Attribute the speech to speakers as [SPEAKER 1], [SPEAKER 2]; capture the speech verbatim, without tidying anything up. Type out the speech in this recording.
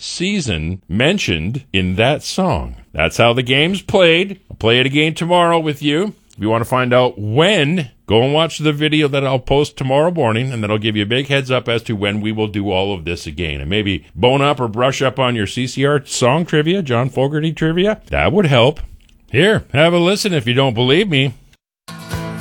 [SPEAKER 1] season mentioned in that song. That's how the game's played. I'll play it again tomorrow with you. If you want to find out when, go and watch the video that I'll post tomorrow morning, and that'll give you a big heads up as to when we will do all of this again. And maybe bone up or brush up on your C C R song trivia, John Fogerty trivia. That would help. Here, have a listen if you don't believe me.